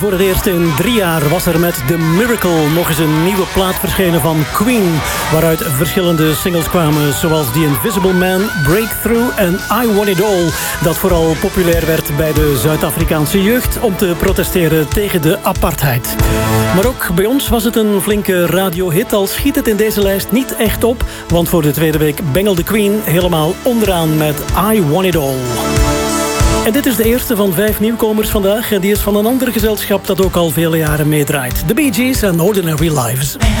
Voor het eerst in 3 jaar was er met The Miracle nog eens een nieuwe plaat verschenen van Queen, waaruit verschillende singles kwamen, zoals The Invisible Man, Breakthrough en I Want It All, dat vooral populair werd bij de Zuid-Afrikaanse jeugd om te protesteren tegen de apartheid. Maar ook bij ons was het een flinke radiohit, al schiet het in deze lijst niet echt op, want voor de tweede week bengelde Queen helemaal onderaan met I Want It All. En dit is de eerste van 5 nieuwkomers vandaag. En die is van een ander gezelschap dat ook al vele jaren meedraait. The Bee Gees en Ordinary Lives.